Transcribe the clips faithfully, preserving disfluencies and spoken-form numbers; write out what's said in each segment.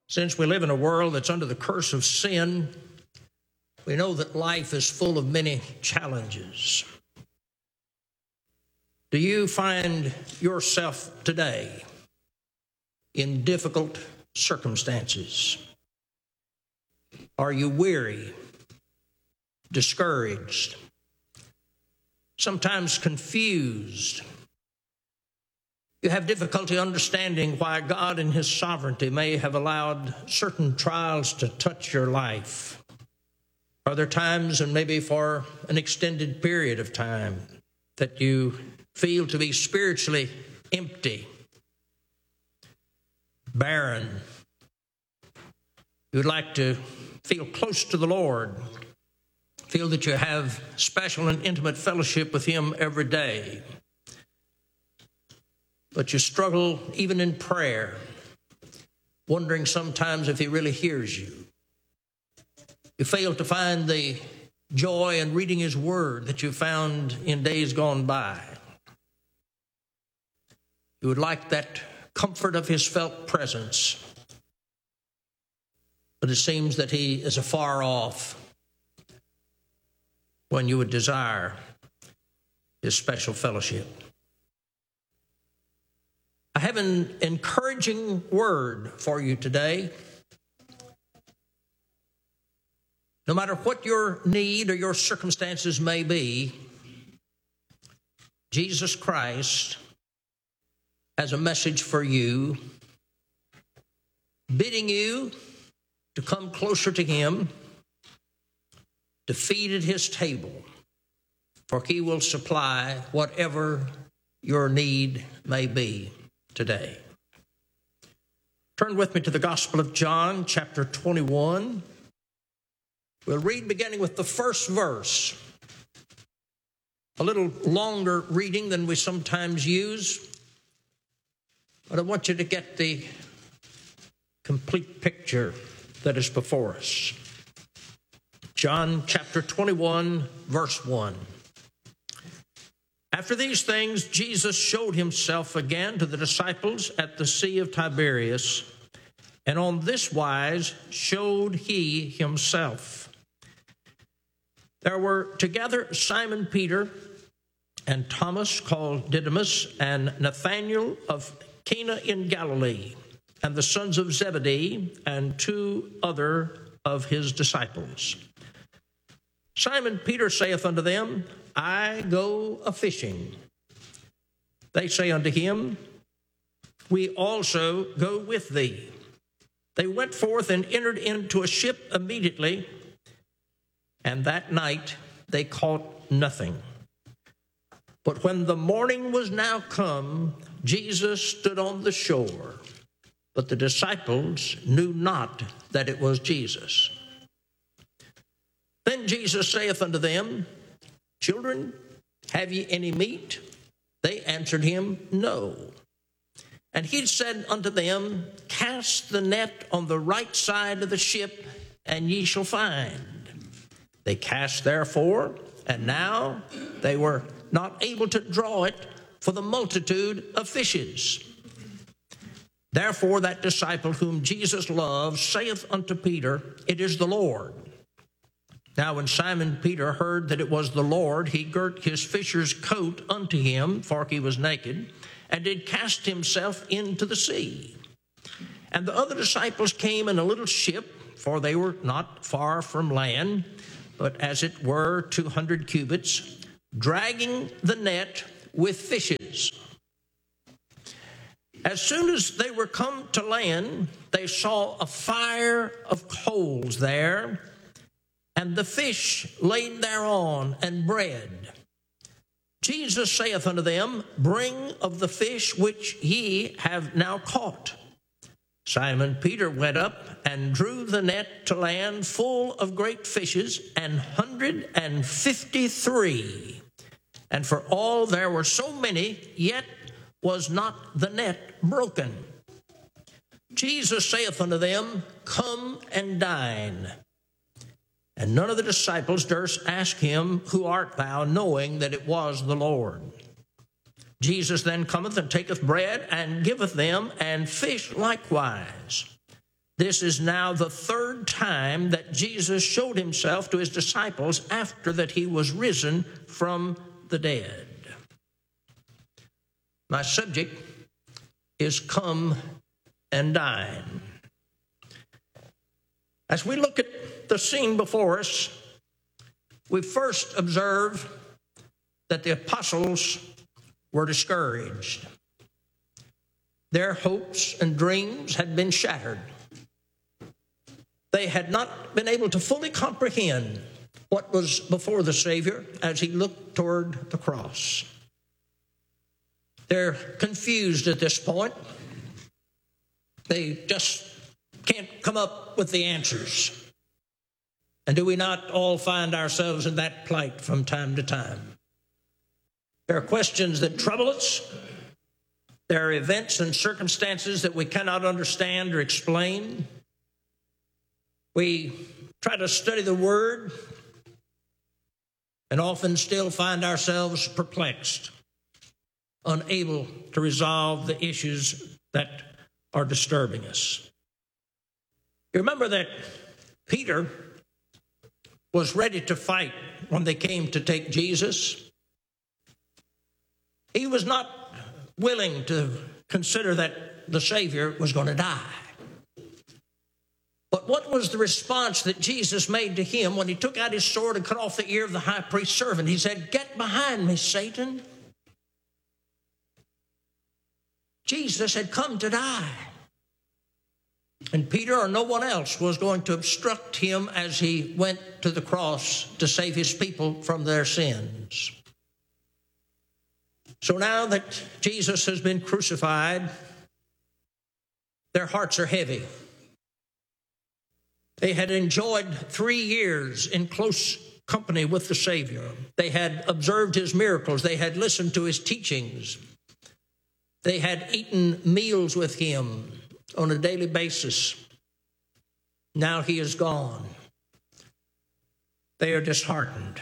Since we live in a world that's under the curse of sin, we know that life is full of many challenges. Do you find yourself today in difficult circumstances? Are you weary, discouraged, sometimes confused? You have difficulty understanding why God in His sovereignty may have allowed certain trials to touch your life. Are there times, and maybe for an extended period of time, that you feel to be spiritually empty, barren? You would like to feel close to the Lord, feel that you have special and intimate fellowship with Him every day, but you struggle even in prayer, wondering sometimes if He really hears you. You fail to find the joy in reading His Word that you found in days gone by. You would like that comfort of His felt presence, but it seems that He is afar off when you would desire His special fellowship. I have an encouraging word for you today. No matter what your need or your circumstances may be, Jesus Christ has a message for you, bidding you to come closer to Him, to feed at His table, for He will supply whatever your need may be today. Turn with me to the Gospel of John, chapter twenty-one. We'll read beginning with the first verse. A little longer reading than we sometimes use, but I want you to get the complete picture that is before us. John chapter twenty-one, verse one. After these things, Jesus showed Himself again to the disciples at the Sea of Tiberias, and on this wise showed He Himself. There were together Simon Peter and Thomas called Didymus, and Nathanael of Cana in Galilee, and the sons of Zebedee, and two other of His disciples. Simon Peter saith unto them, I go a-fishing. They say unto him, We also go with thee. They went forth and entered into a ship immediately, and that night they caught nothing. But when the morning was now come, Jesus stood on the shore, but the disciples knew not that it was Jesus. Then Jesus saith unto them, Children, have ye any meat? They answered him, No. And he said unto them, Cast the net on the right side of the ship, and ye shall find. They cast therefore, and now they were not able to draw it for the multitude of fishes. Therefore that disciple whom Jesus loved saith unto Peter, It is the Lord. Now when Simon Peter heard that it was the Lord, he girt his fisher's coat unto him, for he was naked, and did cast himself into the sea. And the other disciples came in a little ship, for they were not far from land, but as it were two hundred cubits, dragging the net with fishes. As soon as they were come to land, they saw a fire of coals there, and the fish laid thereon, and bread. Jesus saith unto them, Bring of the fish which ye have now caught. Simon Peter went up and drew the net to land full of great fishes, an hundred and fifty-three. And for all there were so many, yet was not the net broken. Jesus saith unto them, Come and dine. And none of the disciples durst ask him, Who art thou? Knowing that it was the Lord. Jesus then cometh and taketh bread and giveth them, and fish likewise. This is now the third time that Jesus showed himself to his disciples after that he was risen from the dead. My subject is come and dine. As we look at the scene before us, we first observe that the apostles were discouraged. Their hopes and dreams had been shattered. They had not been able to fully comprehend what was before the Savior as he looked toward the cross. They're confused at this point. They just can't come up with the answers. And do we not all find ourselves in that plight from time to time? There are questions that trouble us. There are events and circumstances that we cannot understand or explain. We try to study the Word and often still find ourselves perplexed, unable to resolve the issues that are disturbing us. You remember that Peter was ready to fight when they came to take Jesus. He was not willing to consider that the Savior was going to die. But what was the response that Jesus made to him when he took out his sword and cut off the ear of the high priest's servant? He said, "Get behind me, Satan." Jesus had come to die. And Peter or no one else was going to obstruct him as he went to the cross to save his people from their sins. So now that Jesus has been crucified, their hearts are heavy. They had enjoyed three years in close company with the Savior. They had observed his miracles. They had listened to his teachings. They had eaten meals with him on a daily basis. Now he is gone. They are disheartened.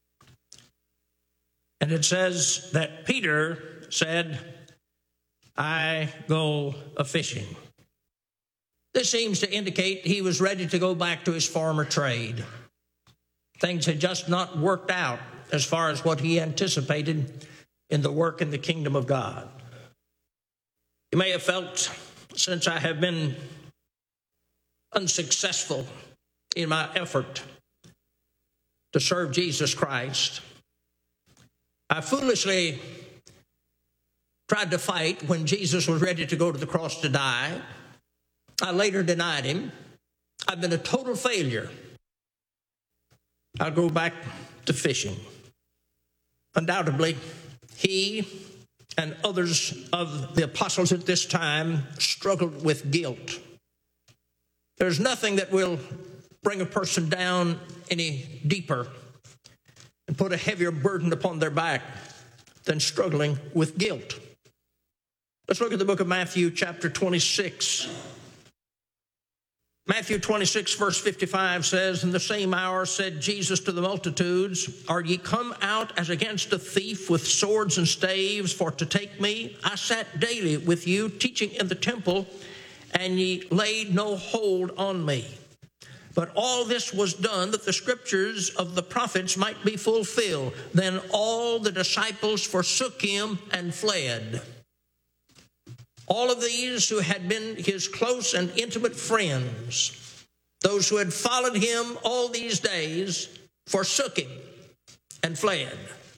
And it says that Peter said, "I go a-fishing." This seems to indicate he was ready to go back to his former trade. Things had just not worked out as far as what he anticipated in the work in the kingdom of God. You may have felt, since I have been unsuccessful in my effort to serve Jesus Christ, I foolishly tried to fight when Jesus was ready to go to the cross to die. I later denied him. I've been a total failure. I'll go back to fishing. Undoubtedly, he and others of the apostles at this time struggled with guilt. There's nothing that will bring a person down any deeper and put a heavier burden upon their back than struggling with guilt. Let's look at the book of Matthew, chapter twenty-six. Matthew twenty-six, verse fifty-five says, "In the same hour said Jesus to the multitudes, Are ye come out as against a thief with swords and staves for to take me? I sat daily with you teaching in the temple, and ye laid no hold on me. But all this was done that the scriptures of the prophets might be fulfilled. Then all the disciples forsook him and fled." All of these who had been his close and intimate friends, those who had followed him all these days, forsook him and fled.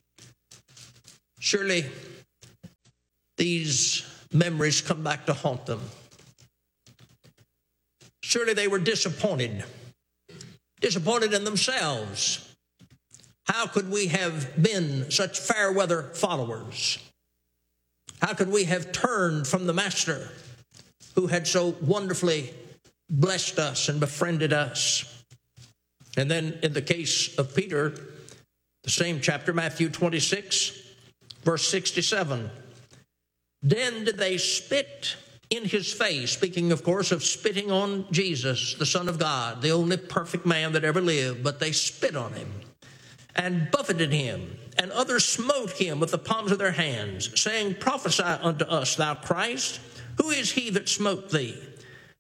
Surely these memories come back to haunt them. Surely they were disappointed, disappointed in themselves. How could we have been such fair weather followers? How could we have turned from the Master who had so wonderfully blessed us and befriended us? And then in the case of Peter, the same chapter, Matthew twenty-six, verse sixty-seven. "Then did they spit in his face," speaking, of course, of spitting on Jesus, the Son of God, the only perfect man that ever lived, but they spit on him and buffeted him, and others smote him with the palms of their hands, saying, "Prophesy unto us, thou Christ. Who is he that smote thee?"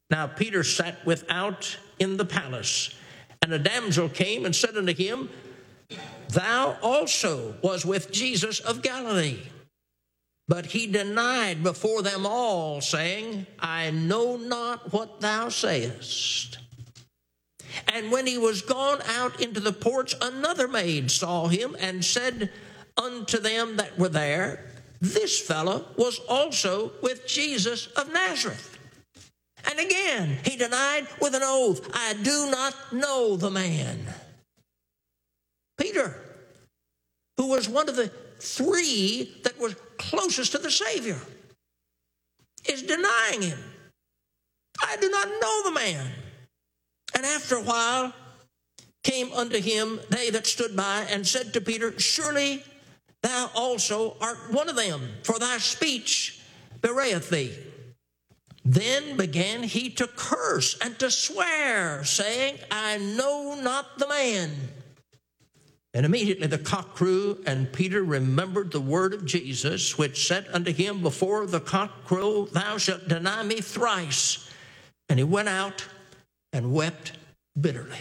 Now Peter sat without in the palace, and a damsel came and said unto him, Thou also was with Jesus of Galilee. But he denied before them all, saying, I know not what thou sayest. And when he was gone out into the porch, another maid saw him and said unto them that were there, This fellow was also with Jesus of Nazareth. And again he denied with an oath, I do not know the man. Peter, who was one of the three that was closest to the Savior, is denying him. I do not know the man. And after a while came unto him they that stood by and said to Peter, Surely thou also art one of them, for thy speech bewrayeth thee. Then began he to curse and to swear, saying, I know not the man. And immediately the cock crew, and Peter remembered the word of Jesus, which said unto him, Before the cock crow, thou shalt deny me thrice. And he went out and wept bitterly.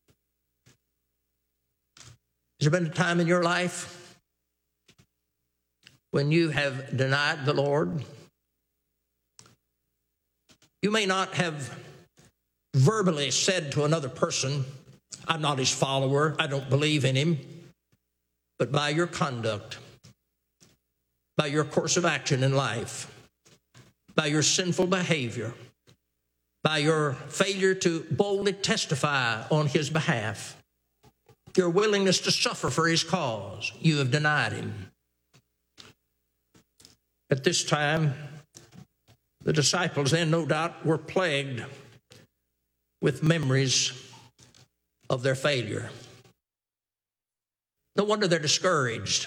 Has there been a time in your life when you have denied the Lord? You may not have verbally said to another person, I'm not his follower, I don't believe in him. But by your conduct, by your course of action in life, by your sinful behavior, by your failure to boldly testify on his behalf, your willingness to suffer for his cause, you have denied him. At this time, the disciples then, no doubt, were plagued with memories of their failure. No wonder they're discouraged.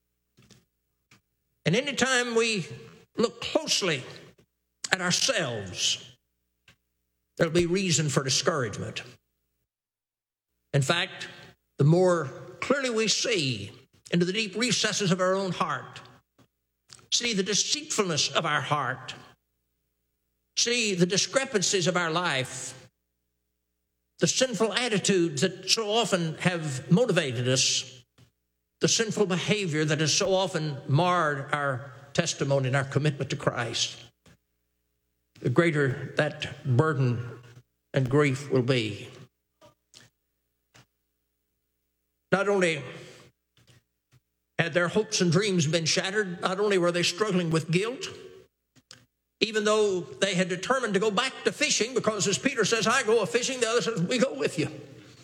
And anytime we look closely at ourselves, there'll be reason for discouragement. In fact, the more clearly we see into the deep recesses of our own heart, see the deceitfulness of our heart, see the discrepancies of our life, the sinful attitudes that so often have motivated us, the sinful behavior that has so often marred our testimony and our commitment to Christ, the greater that burden and grief will be. Not only had their hopes and dreams been shattered, not only were they struggling with guilt, even though they had determined to go back to fishing, because as Peter says, I go a-fishing, the other says, we go with you.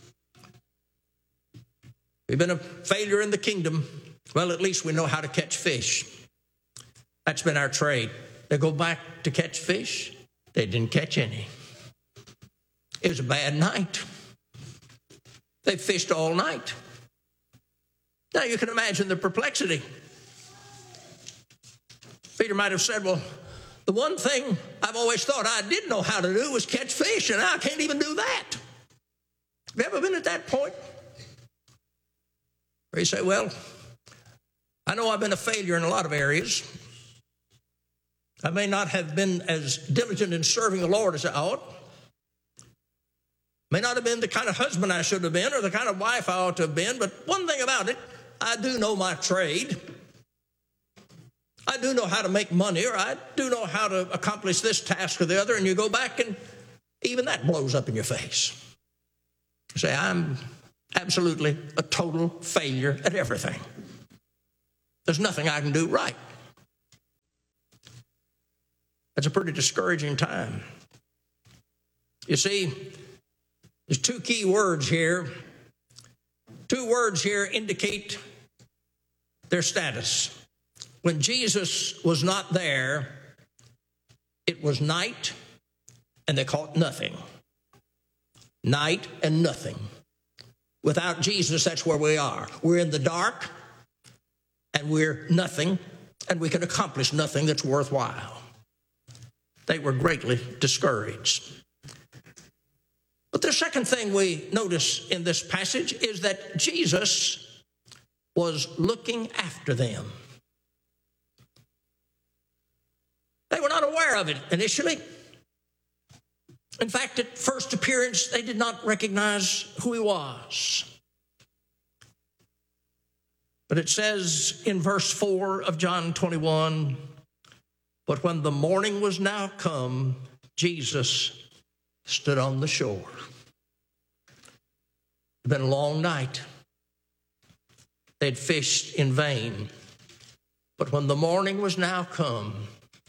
We've been a failure in the kingdom. Well, at least we know how to catch fish. That's been our trade. They go back to catch fish. They didn't catch any. It was a bad night. They fished all night. Now you can imagine the perplexity. Peter might have said, well, the one thing I've always thought I did know how to do was catch fish, and I can't even do that. Have you ever been at that point? Where you say, well, I know I've been a failure in a lot of areas. I may not have been as diligent in serving the Lord as I ought. May not have been the kind of husband I should have been or the kind of wife I ought to have been, but one thing about it, I do know my trade. I do know how to make money, or I do know how to accomplish this task or the other, and you go back and even that blows up in your face. You say, I'm absolutely a total failure at everything. There's nothing I can do right. That's a pretty discouraging time. You see, there's two key words here. Two words here indicate their status. When Jesus was not there, it was night, and they caught nothing. Night and nothing. Without Jesus, that's where we are. We're in the dark, and we're nothing, and we can accomplish nothing that's worthwhile. They were greatly discouraged. But the second thing we notice in this passage is that Jesus was looking after them. They were not aware of it initially. In fact, at first appearance, they did not recognize who he was. But it says in verse four of John twenty-one, but when the morning was now come, Jesus stood on the shore. It had been a long night. They'd fished in vain. But when the morning was now come,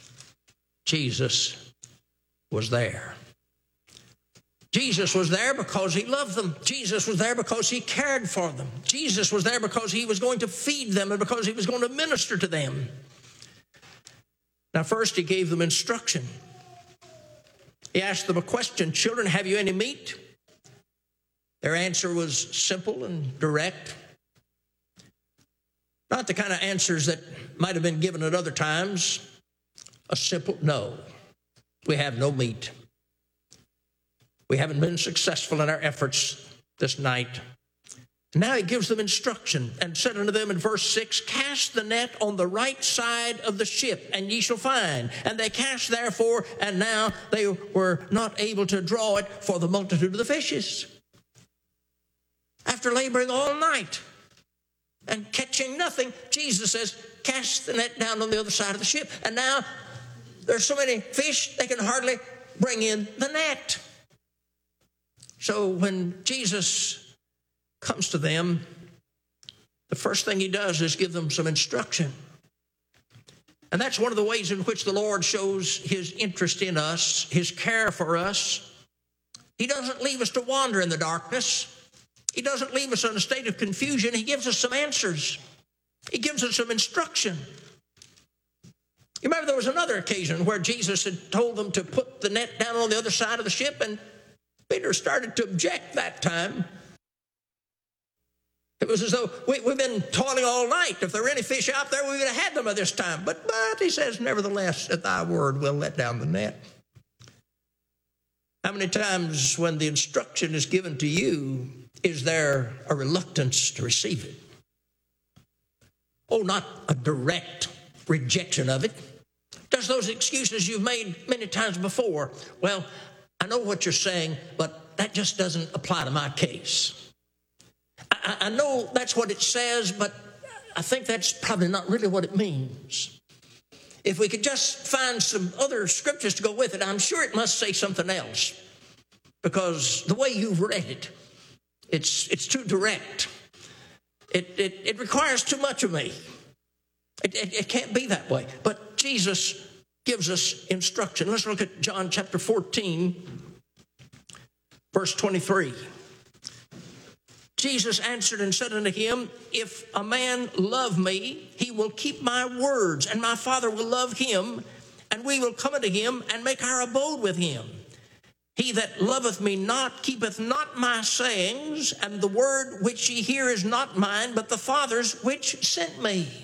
Jesus was there. Jesus was there because he loved them. Jesus was there because he cared for them. Jesus was there because he was going to feed them and because he was going to minister to them. Now, first, he gave them instruction. He asked them a question, children, have you any meat? Their answer was simple and direct. Not the kind of answers that might have been given at other times. A simple no. We have no meat. We haven't been successful in our efforts this night. Now he gives them instruction and said unto them in verse six, cast the net on the right side of the ship, and ye shall find. And they cast therefore, and now they were not able to draw it for the multitude of the fishes. After laboring all night and catching nothing, Jesus says, cast the net down on the other side of the ship. And now there's so many fish, they can hardly bring in the net. So when Jesus comes to them, the first thing he does is give them some instruction. And that's one of the ways in which the Lord shows his interest in us, his care for us. He doesn't leave us to wander in the darkness. He doesn't leave us in a state of confusion. He gives us some answers. He gives us some instruction. You remember there was another occasion where Jesus had told them to put the net down on the other side of the ship, and Peter started to object that time. It was as though we, we've been toiling all night. If there were any fish out there, we would have had them by this time. But, but he says, nevertheless, at thy word, we'll let down the net. How many times when the instruction is given to you, is there a reluctance to receive it? Oh, not a direct rejection of it. Just those excuses you've made many times before. Well, I know what you're saying, but that just doesn't apply to my case. I, I know that's what it says, but I think that's probably not really what it means. If we could just find some other scriptures to go with it, I'm sure it must say something else. Because the way you've read it, it's it's too direct. It it, it requires too much of me. It, it, it can't be that way. But Jesus gives us instruction. Let's look at John chapter fourteen, verse twenty-three. Jesus answered and said unto him, if a man love me, he will keep my words, and my Father will love him, and we will come unto him and make our abode with him. He that loveth me not keepeth not my sayings, and the word which ye hear is not mine, but the Father's which sent me.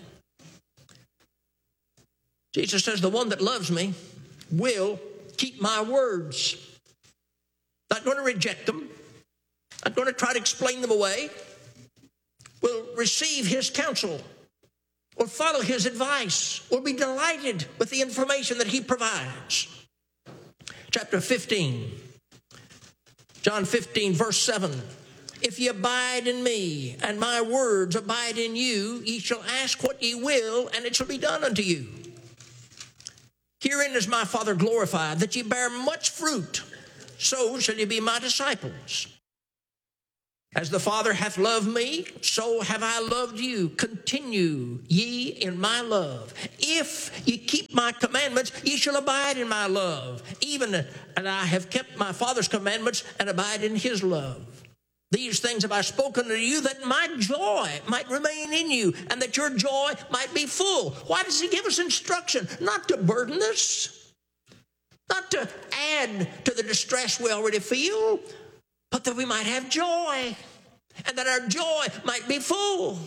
Jesus says, the one that loves me will keep my words. Not going to reject them. Not going to try to explain them away. Will receive his counsel. Will follow his advice. Will be delighted with the information that he provides. Chapter fifteen. John fifteen, verse seven. If ye abide in me, and my words abide in you, ye shall ask what ye will, and it shall be done unto you. Herein is my Father glorified, that ye bear much fruit, so shall ye be my disciples. As the Father hath loved me, so have I loved you. Continue ye in my love. If ye keep my commandments, ye shall abide in my love, even as I have kept my Father's commandments and abide in his love. These things have I spoken unto you, that my joy might remain in you, and that your joy might be full. Why does he give us instruction? Not to burden us, not to add to the distress we already feel, but that we might have joy, and that our joy might be full.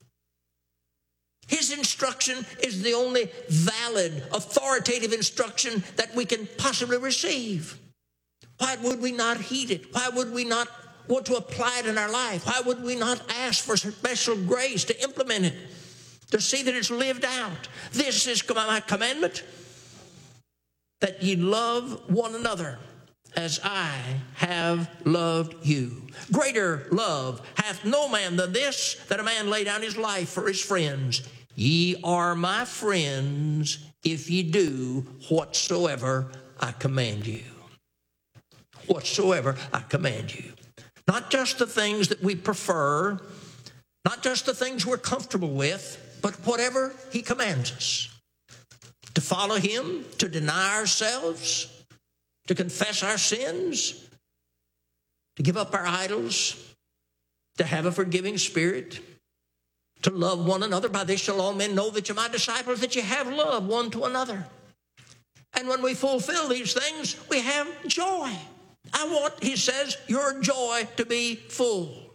His instruction is the only valid, authoritative instruction that we can possibly receive. Why would we not heed it? Why would we not want to apply it in our life? Why would we not ask for special grace to implement it, to see that it's lived out? This is my commandment, that ye love one another as I have loved you. Greater love hath no man than this, that a man lay down his life for his friends. Ye are my friends if ye do whatsoever I command you. Whatsoever I command you. Not just the things that we prefer, not just the things we're comfortable with, but whatever he commands us. To follow him, to deny ourselves, to confess our sins, to give up our idols, to have a forgiving spirit, to love one another. By this shall all men know that you're my disciples, that you have love one to another. And when we fulfill these things, we have joy. I want, he says, your joy to be full.